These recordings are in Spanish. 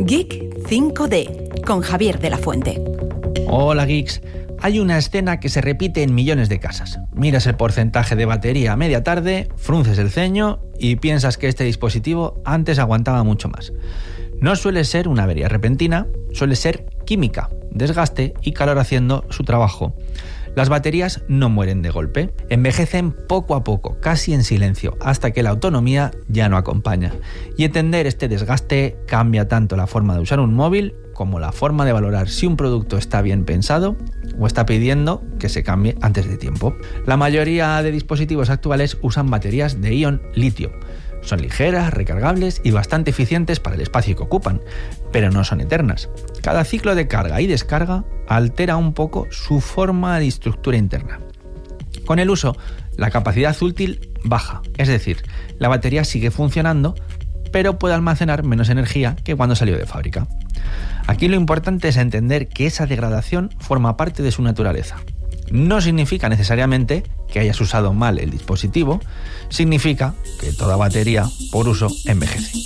Geek 5D, con Javier de la Fuente. Hola geeks, hay una escena que se repite en millones de casas. Miras el porcentaje de batería a media tarde, frunces el ceño y piensas que este dispositivo antes aguantaba mucho más. No suele ser una avería repentina, suele ser química, desgaste y calor haciendo su trabajo. Las baterías no mueren de golpe, envejecen poco a poco, casi en silencio, hasta que la autonomía ya no acompaña. Y entender este desgaste cambia tanto la forma de usar un móvil como la forma de valorar si un producto está bien pensado o está pidiendo que se cambie antes de tiempo. La mayoría de dispositivos actuales usan baterías de ion litio. Son ligeras, recargables y bastante eficientes para el espacio que ocupan, pero no son eternas. Cada ciclo de carga y descarga altera un poco su forma de estructura interna. Con el uso, la capacidad útil baja, es decir, la batería sigue funcionando, pero puede almacenar menos energía que cuando salió de fábrica. Aquí lo importante es entender que esa degradación forma parte de su naturaleza. No significa necesariamente que hayas usado mal el dispositivo, significa que toda batería por uso envejece.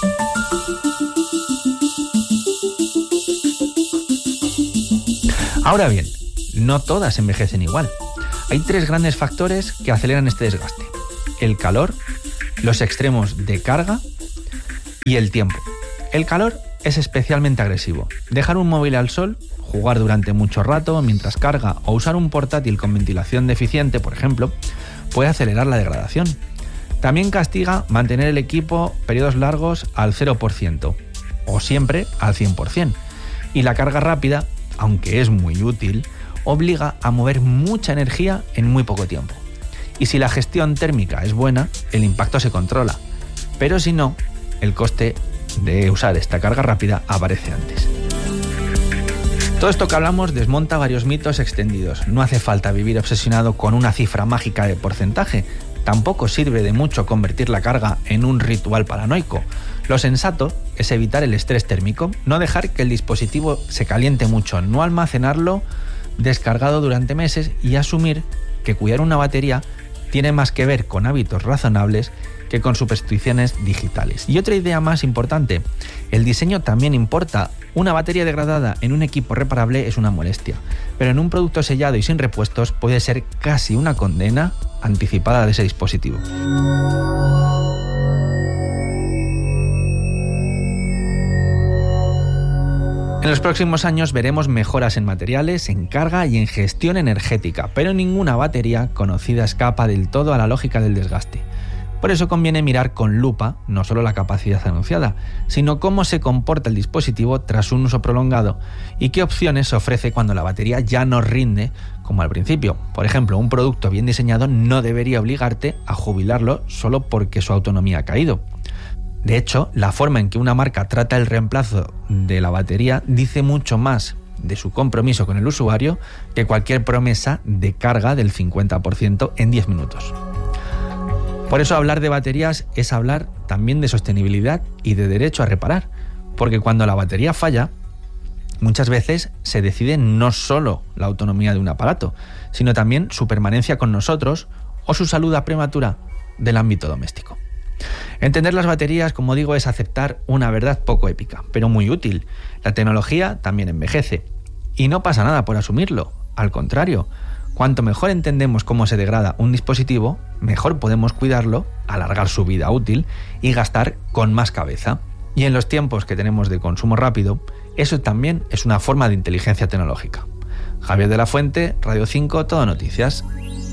Ahora bien, no todas envejecen igual. Hay 3 grandes factores que aceleran este desgaste: el calor, los extremos de carga y el tiempo. El calor es especialmente agresivo. Dejar un móvil al sol, jugar durante mucho rato mientras carga o usar un portátil con ventilación deficiente, por ejemplo, puede acelerar la degradación. También castiga mantener el equipo periodos largos al 0% o siempre al 100%. Y la carga rápida, aunque es muy útil, obliga a mover mucha energía en muy poco tiempo. Y si la gestión térmica es buena, el impacto se controla. Pero si no, el coste de usar esta carga rápida aparece antes. Todo esto que hablamos desmonta varios mitos extendidos. No hace falta vivir obsesionado con una cifra mágica de porcentaje. Tampoco sirve de mucho convertir la carga en un ritual paranoico. Lo sensato es evitar el estrés térmico, no dejar que el dispositivo se caliente mucho, no almacenarlo descargado durante meses y asumir que cuidar una batería tiene más que ver con hábitos razonables que con supersticiones digitales. Y otra idea más importante, el diseño también importa. Una batería degradada en un equipo reparable es una molestia, pero en un producto sellado y sin repuestos puede ser casi una condena anticipada de ese dispositivo. En los próximos años veremos mejoras en materiales, en carga y en gestión energética, pero ninguna batería conocida escapa del todo a la lógica del desgaste. Por eso conviene mirar con lupa no solo la capacidad anunciada, sino cómo se comporta el dispositivo tras un uso prolongado y qué opciones ofrece cuando la batería ya no rinde como al principio. Por ejemplo, un producto bien diseñado no debería obligarte a jubilarlo solo porque su autonomía ha caído. De hecho, la forma en que una marca trata el reemplazo de la batería dice mucho más de su compromiso con el usuario que cualquier promesa de carga del 50% en 10 minutos. Por eso hablar de baterías es hablar también de sostenibilidad y de derecho a reparar, porque cuando la batería falla, muchas veces se decide no solo la autonomía de un aparato, sino también su permanencia con nosotros o su salud prematura del ámbito doméstico. Entender las baterías, como digo, es aceptar una verdad poco épica, pero muy útil. La tecnología también envejece. Y no pasa nada por asumirlo, al contrario. Cuanto mejor entendemos cómo se degrada un dispositivo, mejor podemos cuidarlo, alargar su vida útil y gastar con más cabeza. Y en los tiempos que tenemos de consumo rápido, eso también es una forma de inteligencia tecnológica. Javier de la Fuente, Radio 5, Todo Noticias.